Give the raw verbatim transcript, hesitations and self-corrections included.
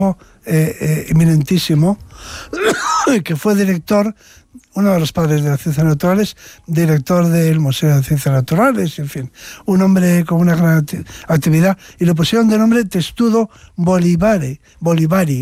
eh, eh, eminentísimo, que fue director, uno de los padres de las ciencias naturales, director del Museo de Ciencias Naturales, en fin, un hombre con una gran actividad, y le pusieron de nombre Testudo Bolivare, Bolivari.